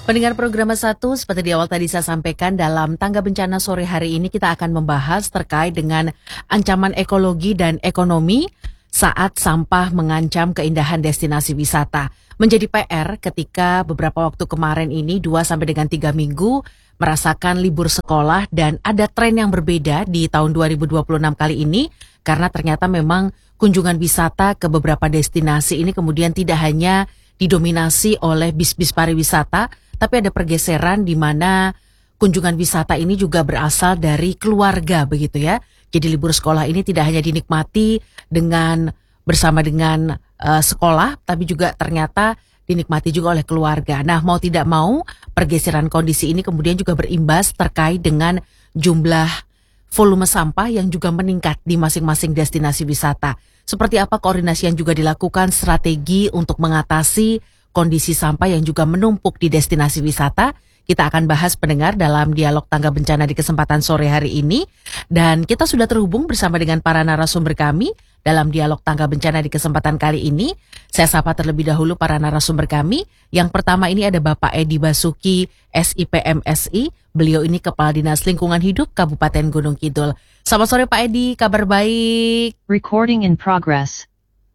Pendengar program 1, seperti di awal tadi saya sampaikan, dalam Tangga Bencana sore hari ini kita akan membahas terkait dengan ancaman ekologi dan ekonomi saat sampah mengancam keindahan destinasi wisata. Menjadi PR ketika beberapa waktu kemarin ini 2 sampai dengan 3 minggu merasakan libur sekolah dan ada tren yang berbeda di tahun 2026 kali ini karena ternyata memang kunjungan wisata ke beberapa destinasi ini kemudian tidak hanya didominasi oleh bis-bis pariwisata, tapi ada pergeseran di mana kunjungan wisata ini juga berasal dari keluarga begitu ya. Jadi libur sekolah ini tidak hanya dinikmati bersama dengan sekolah, tapi juga ternyata dinikmati juga oleh keluarga. Nah, mau tidak mau pergeseran kondisi ini kemudian juga berimbas terkait dengan jumlah volume sampah yang juga meningkat di masing-masing destinasi wisata. Seperti apa koordinasi yang juga dilakukan strategi untuk mengatasi kondisi sampah yang juga menumpuk di destinasi wisata? Kita akan bahas pendengar dalam dialog Tangga Bencana di kesempatan sore hari ini. Dan kita sudah terhubung bersama dengan para narasumber kami dalam dialog Tangga Bencana di kesempatan kali ini. Saya sapa terlebih dahulu para narasumber kami. Yang pertama ini ada Bapak Edi Basuki, SIPMSI. Beliau ini Kepala Dinas Lingkungan Hidup Kabupaten Gunung Kidul. Selamat sore Pak Edi, kabar baik? Recording in progress.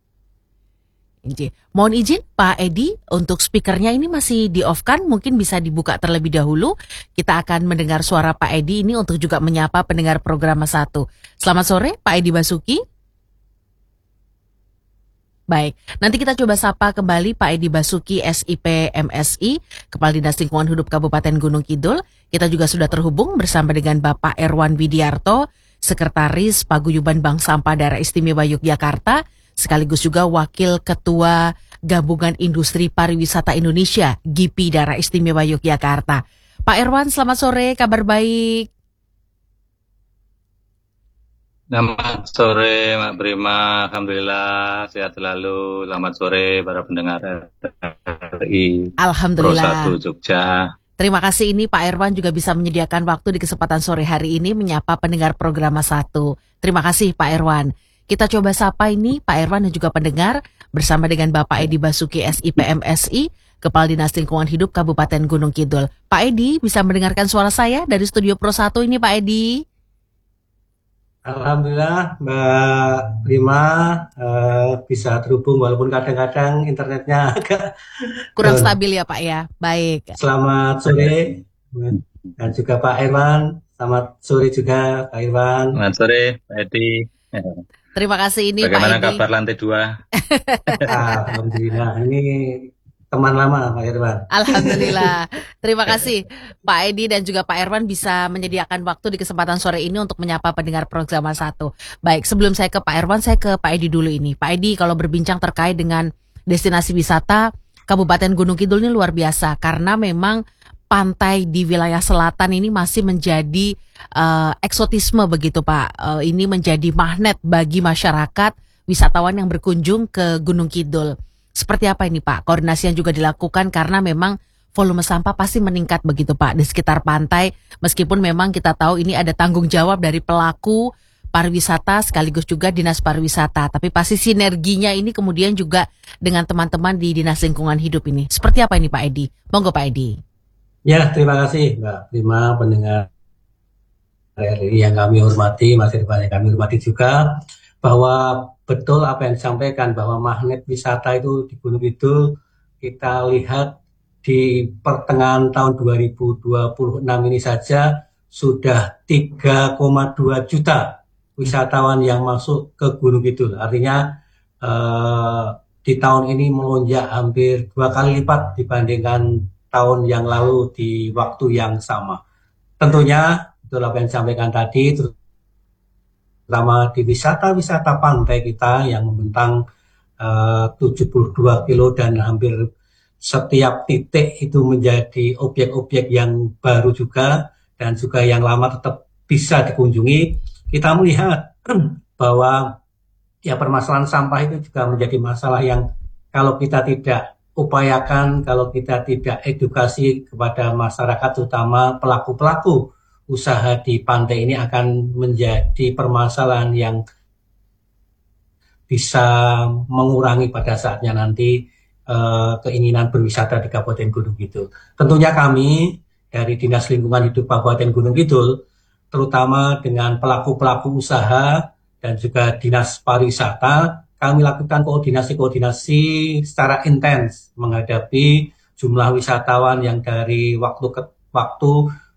Mohon izin Pak Edi, untuk speakernya ini masih di-off-kan, mungkin bisa dibuka terlebih dahulu. Kita akan mendengar suara Pak Edi ini untuk juga menyapa pendengar program 1. Selamat sore Pak Edi Basuki. Baik, nanti kita coba sapa kembali Pak Edi Basuki, SIPMSI, Kepala Dinas Lingkungan Hidup Kabupaten Gunung Kidul. Kita juga sudah terhubung bersama dengan Bapak Erwan Widiarto, Sekretaris Paguyuban Bank Sampah Daerah Istimewa Yogyakarta, sekaligus juga Wakil Ketua Gabungan Industri Pariwisata Indonesia, GIPI Daerah Istimewa Yogyakarta. Pak Erwan, selamat sore, kabar baik? Selamat sore, Mak Prima. Alhamdulillah, sehat selalu. Selamat sore para pendengar RI. Alhamdulillah. Pro 1 Jogja. Terima kasih ini Pak Erwan juga bisa menyediakan waktu di kesempatan sore hari ini menyapa pendengar program 1. Terima kasih Pak Erwan. Kita coba sapa ini Pak Erwan dan juga pendengar bersama dengan Bapak Edi Basuki, SIPMSI, Kepala Dinas Lingkungan Hidup Kabupaten Gunung Kidul. Pak Edi, bisa mendengarkan suara saya dari Studio Pro 1 ini Pak Edi? Alhamdulillah Mbak Prima bisa terhubung walaupun kadang-kadang internetnya agak kurang stabil ya Pak ya. Baik. Selamat sore dan juga Pak Irwan. Selamat sore juga Pak Irwan. Selamat sore Pak Edi. Terima kasih ini Bagaimana Pak Edi. kabar lantai 2? Alhamdulillah, ini teman lama Pak Irwan. Alhamdulillah. Terima kasih Pak Edi dan juga Pak Erwan bisa menyediakan waktu di kesempatan sore ini untuk menyapa pendengar program 1. Baik, sebelum saya ke Pak Erwan, saya ke Pak Edi dulu ini. Pak Edi, kalau berbincang terkait dengan destinasi wisata, Kabupaten Gunung Kidul ini luar biasa karena memang pantai di wilayah selatan ini masih menjadi eksotisme begitu Pak. Ini menjadi magnet bagi masyarakat wisatawan yang berkunjung ke Gunung Kidul. Seperti apa ini Pak? Koordinasi yang juga dilakukan karena memang volume sampah pasti meningkat begitu Pak di sekitar pantai. Meskipun memang kita tahu ini ada tanggung jawab dari pelaku pariwisata sekaligus juga Dinas Pariwisata. Tapi pasti sinerginya ini kemudian juga dengan teman-teman di Dinas Lingkungan Hidup ini. Seperti apa ini Pak Edi? Monggo Pak Edi. Ya, terima kasih Mbak Prima, pendengar RRI yang kami hormati, Mas Irwan yang kami hormati juga, bahwa betul apa yang disampaikan bahwa magnet wisata itu di Gunung Kidul kita lihat di pertengahan tahun 2026 ini saja sudah 3,2 juta wisatawan yang masuk ke Gunung Kidul. Artinya di tahun ini melonjak hampir 2 kali lipat dibandingkan tahun yang lalu di waktu yang sama. Tentunya betul apa yang disampaikan tadi, terutama di wisata-wisata pantai kita yang membentang 72 kilo dan hampir setiap titik itu menjadi objek-objek yang baru juga dan juga yang lama tetap bisa dikunjungi. Kita melihat bahwa ya permasalahan sampah itu juga menjadi masalah yang kalau kita tidak upayakan, kalau kita tidak edukasi kepada masyarakat terutama pelaku-pelaku usaha di pantai ini akan menjadi permasalahan yang bisa mengurangi pada saatnya nanti keinginan berwisata di Kabupaten Gunung Kidul. Tentunya kami dari Dinas Lingkungan Hidup Kabupaten Gunung Kidul, terutama dengan pelaku-pelaku usaha dan juga Dinas Pariwisata, kami lakukan koordinasi-koordinasi secara intens menghadapi jumlah wisatawan yang dari waktu ke waktu